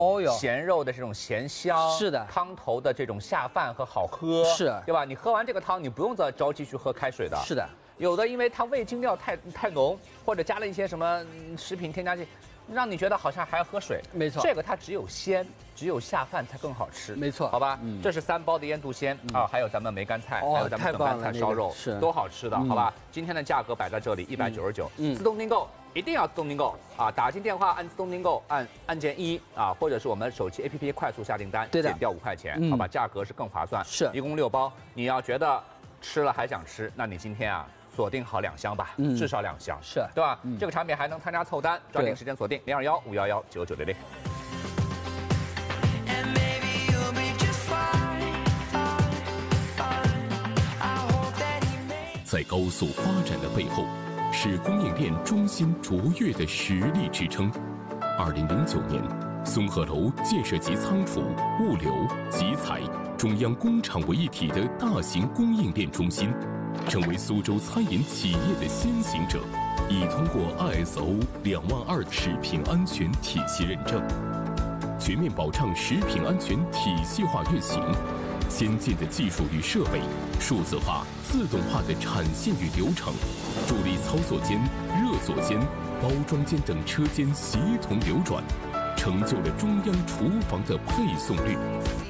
哦哟， 咸肉的这种咸香， 是的， 汤头的这种下饭和好喝， 是， 对吧？你喝完这个汤，你不用再着急去喝开水的。 是的， 有的因为它味精料太浓，或者加了一些什么食品添加剂，让你觉得好像还要喝水。 没错， 这个它只有鲜，只有下饭才更好吃。 没错， 好吧，这是3包的腌笃鲜啊，还有咱们梅干菜，还有咱们笋干菜烧肉， 是都好吃的，好吧？今天的价格摆在这里，199，自动订购。一定要自动订购啊！打进电话按自动订购，按键1啊，或者是我们手机 APP 快速下订单，减掉5块钱，好吧？价格是更划算。 是， 一共6包。你要觉得吃了还想吃，那你今天啊锁定好2箱吧，至少2箱， 是对吧？这个产品还能参加凑单，抓紧时间锁定021-511-9900。 在高速发展的背后，是供应链中心卓越的实力支撑。2009年，松鹤楼建设集仓储、物流、集采、中央工厂为一体的大型供应链中心，成为苏州餐饮企业的先行者，已通过 ISO 22000食品安全体系认证，全面保障食品安全体系化运行。先进的技术与设备，数字化、自动化的产线与流程，助力操作间、热作间、包装间等车间协同流转，成就了中央厨房的配送率。